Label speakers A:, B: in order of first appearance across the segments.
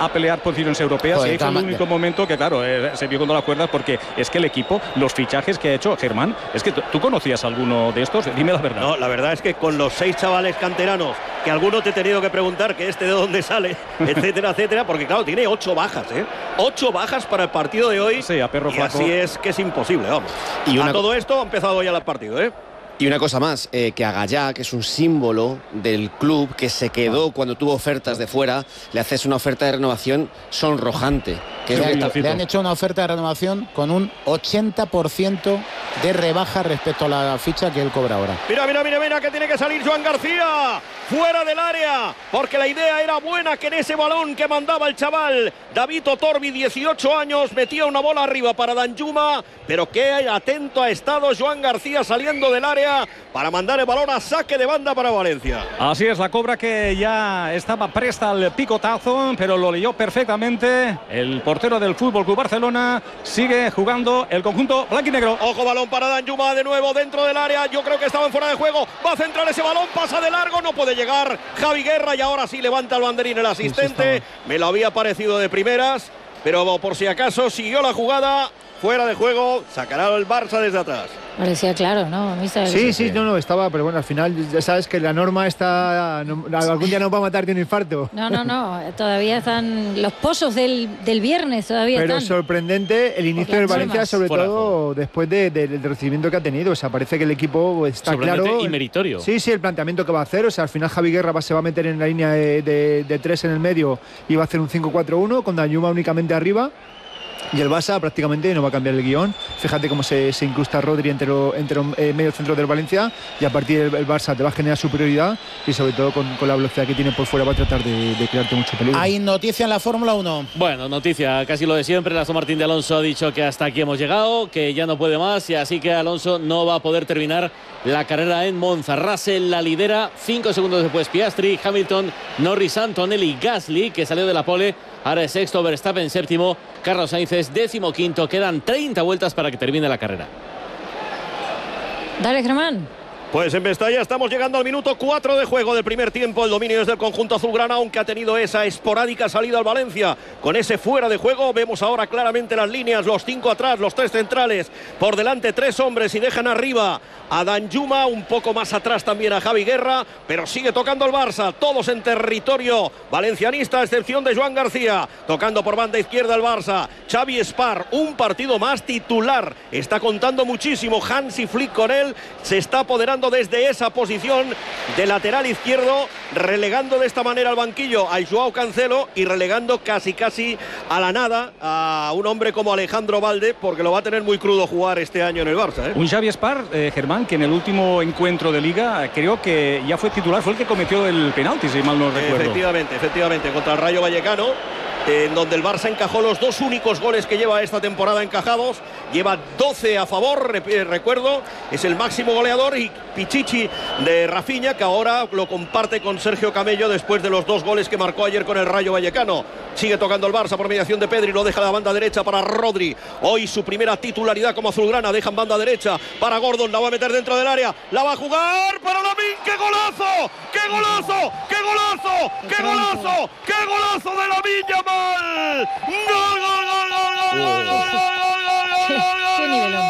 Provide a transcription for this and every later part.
A: a pelear posiciones europeas.
B: Joder,
A: y ahí fue el único momento que, claro, se vio contra las cuerdas, porque es que el equipo, los fichajes que ha hecho Germán, es que tú conocías a alguno de estos, dime la verdad.
C: No, la verdad es que con los 6 chavales canteranos, que alguno te he tenido que preguntar que de dónde sale, etcétera, etcétera, porque claro, tiene 8 bajas, 8 bajas para el partido de hoy.
A: Sí, a perro
C: y
A: flaco.
C: así es que es imposible, vamos.
D: Y
C: a todo esto ha empezado ya el partido,
D: Y una cosa más, que a Gallá, que es un símbolo del club, que se quedó cuando tuvo ofertas de fuera, le haces una oferta de renovación sonrojante. Que
B: le han hecho una oferta de renovación con un 80% de rebaja respecto a la ficha que él cobra ahora.
C: Mira, que tiene que salir Joan García fuera del área, porque la idea era buena, que en ese balón que mandaba el chaval David Otorbi, 18 años, metía una bola arriba para Danjuma, pero qué atento ha estado Joan García saliendo del área para mandar el balón a saque de banda para Valencia.
A: Así es, la cobra que ya estaba presta al picotazo, pero lo leyó perfectamente el portero del Fútbol Club Barcelona. Sigue jugando el conjunto blanquinegro.
C: Ojo, balón para Danjuma de nuevo dentro del área. Yo creo que estaba en fuera de juego. Va a centrar ese balón, pasa de largo, no puede llegar Javi Guerra, y ahora sí levanta el banderín el asistente. Sí, me lo había parecido de primeras, pero por si acaso siguió la jugada. Fuera de juego, sacará el Barça desde atrás.
E: Parecía claro, ¿no?
F: Sí, no, estaba, pero bueno, al final ya sabes que la norma está, algún día nos va a matar de un infarto.
E: No, todavía están los pozos del viernes, todavía
F: pero
E: están.
F: Sorprendente el inicio del Valencia, sobre todo después del recibimiento que ha tenido. O sea, parece que el equipo está claro.
G: Y meritorio.
F: Sí, el planteamiento que va a hacer. O sea, al final Javi Guerra se va a meter en la línea de 3 en el medio y va a hacer un 5-4-1 con Danjuma únicamente arriba. Y el Barça prácticamente no va a cambiar el guión. Fíjate cómo se incrusta Rodri entre medio centro del Valencia, y a partir del Barça te va a generar superioridad, y sobre todo con la velocidad que tiene por fuera va a tratar de crearte mucho peligro.
B: Hay noticia en la Fórmula 1.
G: Bueno, noticia, casi lo de siempre. Aston Martin de Alonso ha dicho que hasta aquí hemos llegado, que ya no puede más, y así que Alonso no va a poder terminar la carrera en Monza. Russell la lidera, 5 segundos después Piastri, Hamilton, Norris, Antonelli, Gasly, que salió de la pole, ahora es sexto, Verstappen séptimo, Carlos Sainz es 15º. Quedan 30 vueltas para que termine la carrera.
E: Dale, Germán.
C: Pues en Mestalla estamos llegando al minuto 4 de juego del primer tiempo. El dominio es del conjunto azulgrana, aunque ha tenido esa esporádica salida al Valencia. Con ese fuera de juego vemos ahora claramente las líneas, los 5 atrás, los 3 centrales. Por delante 3 hombres y dejan arriba a Danjuma, un poco más atrás también a Javi Guerra, pero sigue tocando el Barça, todos en territorio valencianista, a excepción de Joan García. Tocando por banda izquierda el Barça, Xavi Espar, un partido más titular. Está contando muchísimo Hansi Flick con él, se está apoderando desde esa posición de lateral izquierdo, relegando de esta manera al banquillo a Joao Cancelo y relegando casi a la nada a un hombre como Alejandro Valde, porque lo va a tener muy crudo jugar este año en el Barça.
A: Un Xavi Espar, Germán, que en el último encuentro de Liga creo que ya fue titular, fue el que cometió el penalti, si mal no recuerdo.
C: Efectivamente, contra el Rayo Vallecano, en donde el Barça encajó los 2 únicos goles que lleva esta temporada encajados. Lleva 12 a favor, recuerdo, es el máximo goleador, y Pichichi de Rafinha, que ahora lo comparte con Sergio Camello después de los 2 goles que marcó ayer con el Rayo Vallecano. Sigue tocando el Barça por mediación de Pedri, lo deja a la banda derecha para Rodri. Hoy su primera titularidad como azulgrana, deja en banda derecha para Gordon, la va a meter dentro del área, la va a jugar para Lamine. ¡Qué golazo! ¡Qué golazo! ¡Qué golazo! ¡Qué golazo! ¡Qué golazo de Lamine Yamal! ¡Gol, gol, gol, gol, gol, gol, gol, gol, gol!
E: Qué nivelón.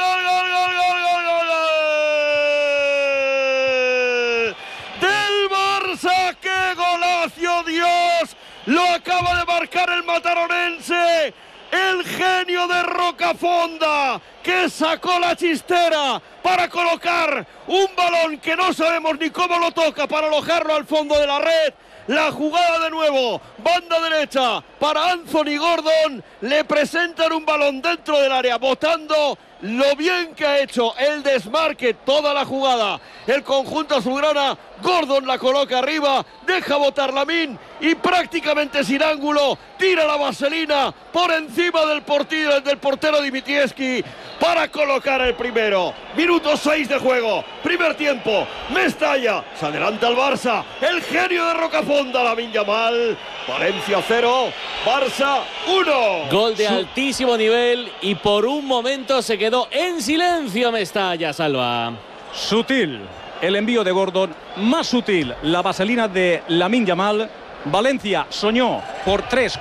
C: Del Barça, qué golazo, Dios, lo acaba de marcar el mataronense, el genio de Rocafonda, que sacó la chistera para colocar un balón que no sabemos ni cómo lo toca, para alojarlo al fondo de la red. La jugada de nuevo, banda derecha para Anthony Gordon, le presentan un balón dentro del área, botando lo bien que ha hecho el desmarque, toda la jugada, el conjunto azulgrana. Gordon la coloca arriba, deja botar Lamine y prácticamente sin ángulo tira la vaselina por encima del portero Dimitieski para colocar el primero. Minuto 6 de juego, primer tiempo, Mestalla, se adelanta el Barça, el genio de Rocafonda, Lamine Yamal. Valencia 0, Barça 1.
G: Gol de altísimo nivel, y por un momento se quedó en silencio Mestalla, Salva.
A: Sutil el envío de Gordon, más sutil la vaselina de Lamine Yamal. Valencia soñó por 3,